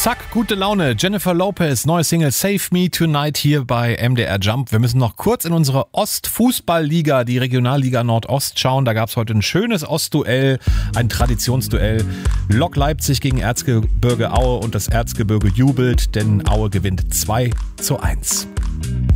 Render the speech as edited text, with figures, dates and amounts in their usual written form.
Zack, gute Laune. Jennifer Lopez, neue Single Save Me Tonight hier bei MDR Jump. Wir müssen noch kurz in unsere Ostfußballliga, die Regionalliga Nordost schauen. Da gab es heute ein schönes Ostduell, ein Traditionsduell. Lok Leipzig gegen Erzgebirge Aue und das Erzgebirge jubelt, denn Aue gewinnt 2:1.